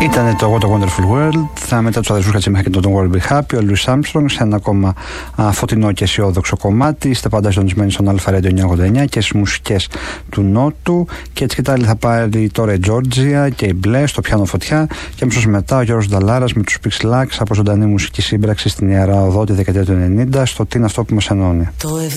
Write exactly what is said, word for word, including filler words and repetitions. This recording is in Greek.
Ήταν το What a Wonderful World. Θα μετά του αδερφούς Χατζημάχη και τον Don't Worry Be Happy, ο Louis Armstrong, σε ένα ακόμα α, φωτεινό και αισιόδοξο κομμάτι. Είστε πάντα συντονισμένοι στον Αλφα Radio εννιακόσια ογδόντα εννιά και στις μουσικές του Νότου. Και έτσι και τα άλλη θα πάρει τώρα η Georgia και η Μπλε στο πιάνο φωτιά. Και αμέσως μετά ο Γιώργος Νταλάρας με τους Pixelax από ζωντανή μουσική σύμπραξη στην Ιερά Οδό τη δεκαετία του ενενήντα στο Τι είναι αυτό που μας ενώνει.